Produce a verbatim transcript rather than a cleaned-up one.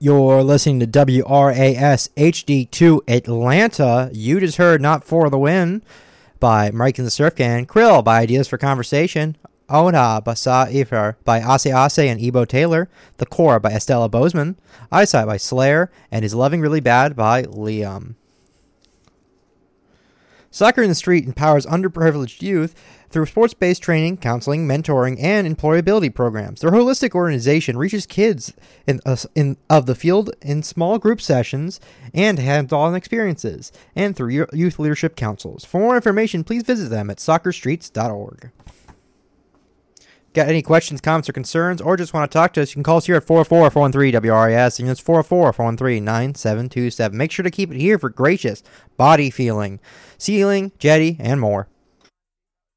You're listening to W R A S H D two Atlanta. You just heard Not For the Win by Mike and the Surf Can. Krill by Ideas for Conversation. Ona Basa Ifar by Ase Ase and Ebo Taylor. The Core by Estella Bozeman. Eyesight by Slayer. And Is Loving Really Bad by Liam. Soccer in the Street empowers underprivileged youth through sports-based training, counseling, mentoring, and employability programs. Their holistic organization reaches kids in, uh, in of the field in small group sessions and hands-on experiences, and through youth leadership councils. For more information, please visit them at soccer streets dot org. Got any questions, comments, or concerns, or just want to talk to us, you can call us here at four oh four, four one three, W R A S, and it's four oh four, four one three, nine seven two seven. Make sure to keep it here for gracious body feeling, sealing, jetty, and more.